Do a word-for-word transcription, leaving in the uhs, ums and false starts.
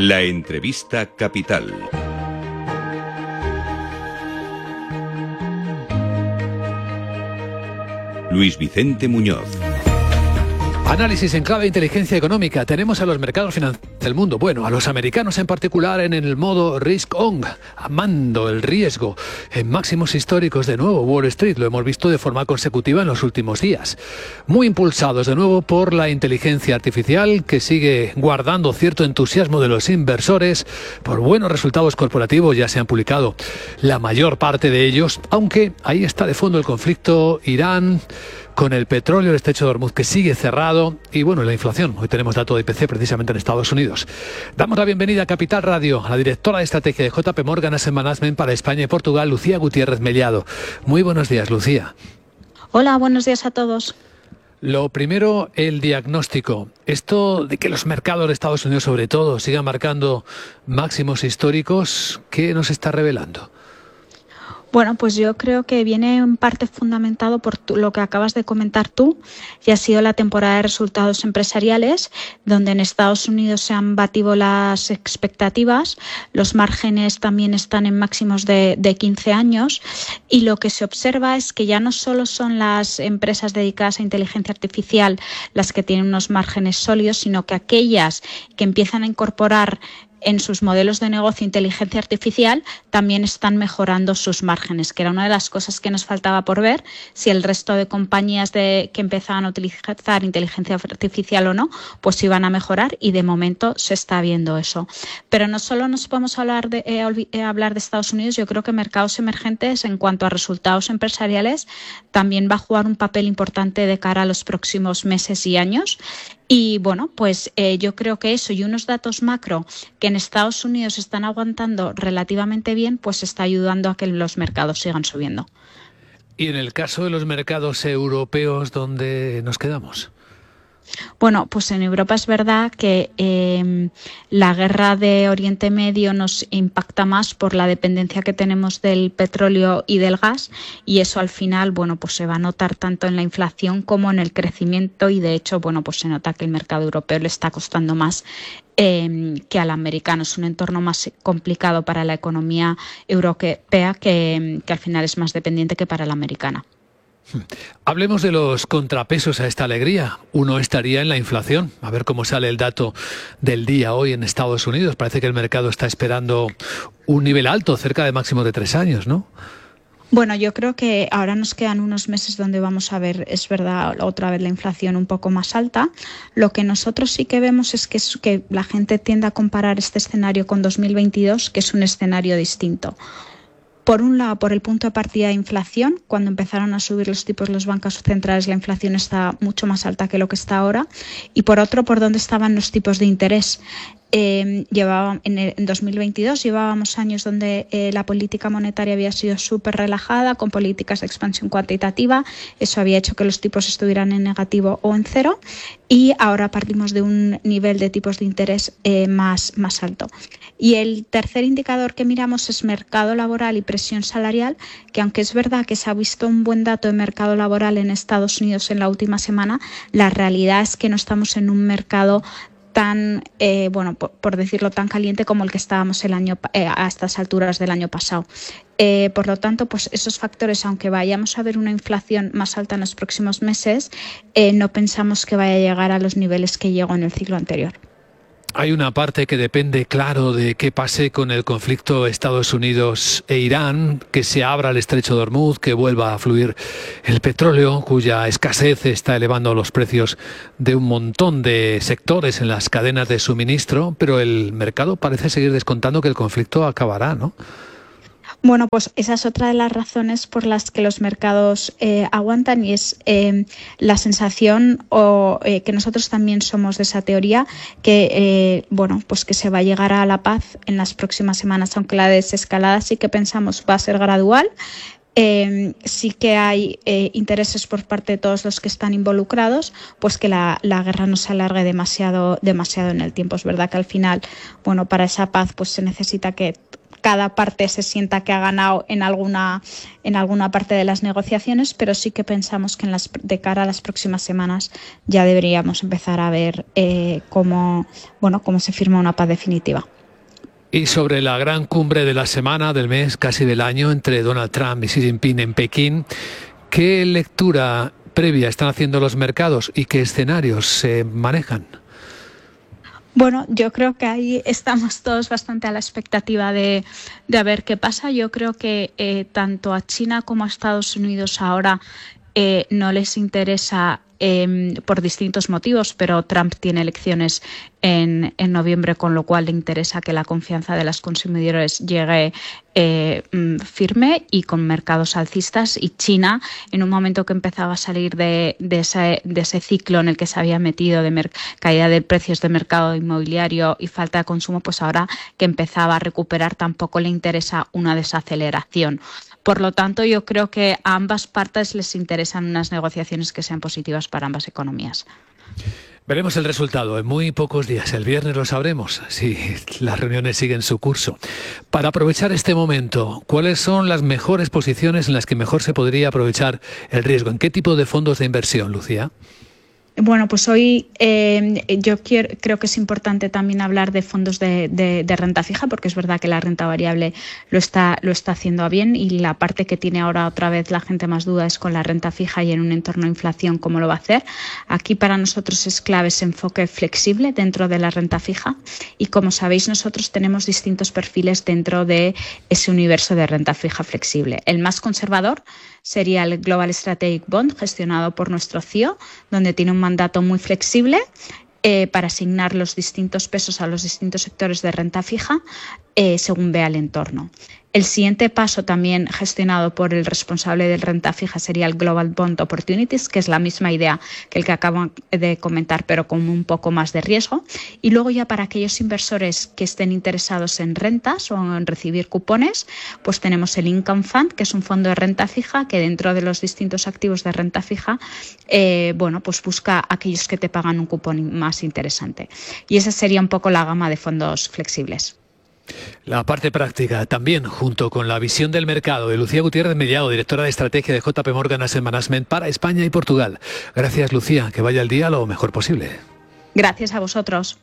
La entrevista capital. Luis Vicente Muñoz. Análisis en clave de inteligencia económica. Tenemos a los mercados financieros del mundo, bueno, a los americanos en particular en el modo risk on, amando el riesgo en máximos históricos de nuevo. Wall Street lo hemos visto de forma consecutiva en los últimos días. Muy impulsados de nuevo por la inteligencia artificial, que sigue guardando cierto entusiasmo de los inversores por buenos resultados corporativos. Ya se han publicado la mayor parte de ellos, aunque ahí está de fondo el conflicto Irán con el petróleo, el estrecho de Hormuz que sigue cerrado y bueno, la inflación. Hoy tenemos dato de I P C precisamente en Estados Unidos. Damos la bienvenida a Capital Radio a la directora de estrategia de J P Morgan Asset Management para España y Portugal, Lucía Gutiérrez Mellado. Muy buenos días, Lucía. Hola, buenos días a todos. Lo primero, el diagnóstico. Esto de que los mercados de Estados Unidos sobre todo sigan marcando máximos históricos, ¿qué nos está revelando? Bueno, pues yo creo que viene en parte fundamentado por tu, lo que acabas de comentar tú, y ha sido la temporada de resultados empresariales, donde en Estados Unidos se han batido las expectativas, los márgenes también están en máximos de, de quince años, y lo que se observa es que ya no solo son las empresas dedicadas a inteligencia artificial las que tienen unos márgenes sólidos, sino que aquellas que empiezan a incorporar en sus modelos de negocio inteligencia artificial también están mejorando sus márgenes, que era una de las cosas que nos faltaba por ver, si el resto de compañías de, que empezaban a utilizar inteligencia artificial o no, pues iban a mejorar, y de momento se está viendo eso. Pero no solo nos podemos hablar de, eh, eh, hablar de Estados Unidos, yo creo que mercados emergentes en cuanto a resultados empresariales también va a jugar un papel importante de cara a los próximos meses y años. Y bueno, pues eh, yo creo que eso y unos datos macro que en Estados Unidos están aguantando relativamente bien, pues está ayudando a que los mercados sigan subiendo. Y en el caso de los mercados europeos, ¿dónde nos quedamos? Bueno, pues en Europa es verdad que eh, la guerra de Oriente Medio nos impacta más por la dependencia que tenemos del petróleo y del gas, y eso al final, bueno, pues se va a notar tanto en la inflación como en el crecimiento, y de hecho, bueno, pues se nota que el mercado europeo le está costando más eh, que al americano. Es un entorno más complicado para la economía europea que, que al final es más dependiente que para la americana. Hablemos de los contrapesos a esta alegría. Uno estaría en la inflación. A ver cómo sale el dato del día hoy en Estados Unidos. Parece que el mercado está esperando un nivel alto, cerca de máximo de tres años, ¿no? Bueno, yo creo que ahora nos quedan unos meses donde vamos a ver, es verdad, otra vez la inflación un poco más alta. Lo que nosotros sí que vemos es que, es que la gente tiende a comparar este escenario con dos mil veintidós, que es un escenario distinto. Por un lado, por el punto de partida de inflación, cuando empezaron a subir los tipos los bancos centrales, la inflación está mucho más alta que lo que está ahora. Y por otro, por dónde estaban los tipos de interés. Eh, llevaba, en, el, en dos mil veintidós llevábamos años donde eh, la política monetaria había sido súper relajada, con políticas de expansión cuantitativa. Eso había hecho que los tipos estuvieran en negativo o en cero, y ahora partimos de un nivel de tipos de interés eh, más, más alto. Y el tercer indicador que miramos es mercado laboral y presión salarial, que aunque es verdad que se ha visto un buen dato de mercado laboral en Estados Unidos en la última semana, la realidad es que no estamos en un mercado tan, eh, bueno, por, por decirlo, tan caliente como el que estábamos el año eh, a estas alturas del año pasado. Eh, por lo tanto, pues esos factores, aunque vayamos a ver una inflación más alta en los próximos meses, eh, no pensamos que vaya a llegar a los niveles que llegó en el ciclo anterior. Hay una parte que depende, claro, de qué pase con el conflicto Estados Unidos e Irán, que se abra el estrecho de Hormuz, que vuelva a fluir el petróleo, cuya escasez está elevando los precios de un montón de sectores en las cadenas de suministro, pero el mercado parece seguir descontando que el conflicto acabará, ¿no? Bueno, pues esa es otra de las razones por las que los mercados eh, aguantan, y es eh, la sensación, o eh, que nosotros también somos de esa teoría, que eh, bueno, pues que se va a llegar a la paz en las próximas semanas, aunque la desescalada sí que pensamos va a ser gradual. Eh, sí que hay eh, intereses por parte de todos los que están involucrados, pues que la, la guerra no se alargue demasiado, demasiado en el tiempo. Es verdad que al final, bueno, para esa paz pues se necesita que cada parte se sienta que ha ganado en alguna, en alguna parte de las negociaciones, pero sí que pensamos que en las, de cara a las próximas semanas ya deberíamos empezar a ver eh, cómo, bueno, cómo se firma una paz definitiva. Y sobre la gran cumbre de la semana, del mes, casi del año, entre Donald Trump y Xi Jinping en Pekín, ¿qué lectura previa están haciendo los mercados y qué escenarios se manejan? Bueno, yo creo que ahí estamos todos bastante a la expectativa de, de a ver qué pasa. Yo creo que eh, tanto a China como a Estados Unidos ahora eh, no les interesa eh, por distintos motivos, pero Trump tiene elecciones en, en noviembre, con lo cual le interesa que la confianza de los consumidores llegue eh, firme y con mercados alcistas. Y China, en un momento que empezaba a salir de, de, ese, de ese ciclo en el que se había metido de mer- caída de precios de mercado inmobiliario y falta de consumo, pues ahora que empezaba a recuperar tampoco le interesa una desaceleración. Por lo tanto, yo creo que a ambas partes les interesan unas negociaciones que sean positivas para ambas economías. Veremos el resultado en muy pocos días. El viernes lo sabremos si las reuniones siguen su curso. Para aprovechar este momento, ¿cuáles son las mejores posiciones en las que mejor se podría aprovechar el riesgo? ¿En qué tipo de fondos de inversión, Lucía? Bueno, pues hoy eh, yo quiero, creo que es importante también hablar de fondos de, de, de renta fija, porque es verdad que la renta variable lo está, lo está haciendo bien, y la parte que tiene ahora otra vez la gente más duda es con la renta fija y en un entorno de inflación cómo lo va a hacer. Aquí para nosotros es clave ese enfoque flexible dentro de la renta fija, y como sabéis nosotros tenemos distintos perfiles dentro de ese universo de renta fija flexible. El más conservador sería el Global Strategic Bond, gestionado por nuestro C I O, donde tiene un mandato muy flexible eh, para asignar los distintos pesos a los distintos sectores de renta fija eh, según vea el entorno. El siguiente paso, también gestionado por el responsable de renta fija, sería el Global Bond Opportunities, que es la misma idea que el que acabo de comentar, pero con un poco más de riesgo. Y luego ya para aquellos inversores que estén interesados en rentas o en recibir cupones, pues tenemos el Income Fund, que es un fondo de renta fija que dentro de los distintos activos de renta fija, eh, bueno, pues busca aquellos que te pagan un cupón más interesante. Y esa sería un poco la gama de fondos flexibles. La parte práctica también, junto con la visión del mercado, de Lucía Gutiérrez Mellado, directora de estrategia de J P Morgan Asset Management para España y Portugal. Gracias, Lucía, que vaya el día lo mejor posible. Gracias a vosotros.